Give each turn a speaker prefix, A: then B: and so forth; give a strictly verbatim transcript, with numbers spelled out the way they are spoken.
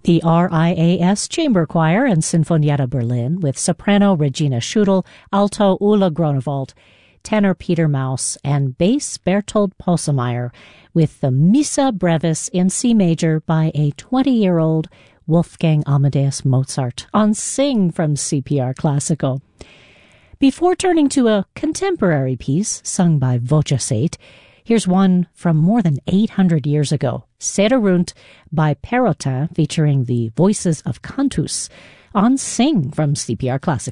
A: The R I A S Chamber Choir and Sinfonietta Berlin with soprano Regina Schudel, alto Ulla Gronewald, tenor Peter Maus, and bass Bertold Possemeyer with the Missa Brevis in C major by a twenty-year-old Wolfgang Amadeus Mozart on Sing from C P R Classical. Before turning to a contemporary piece sung by Voce, here's one from more than eight hundred years ago, Serre Rund by Perrotin featuring the voices of Cantus on Sing from C P R Classical.